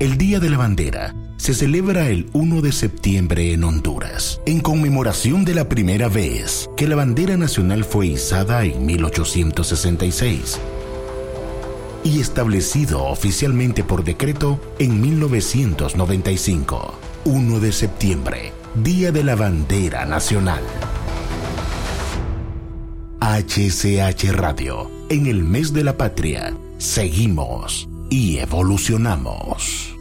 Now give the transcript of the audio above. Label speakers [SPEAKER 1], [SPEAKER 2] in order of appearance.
[SPEAKER 1] El Día de la Bandera se celebra el 1 de septiembre en Honduras, en conmemoración de la primera vez que la bandera nacional fue izada en 1866 y establecido oficialmente por decreto en 1995. 1 de septiembre, Día de la Bandera Nacional. HCH Radio, en el mes de la patria, seguimos y evolucionamos.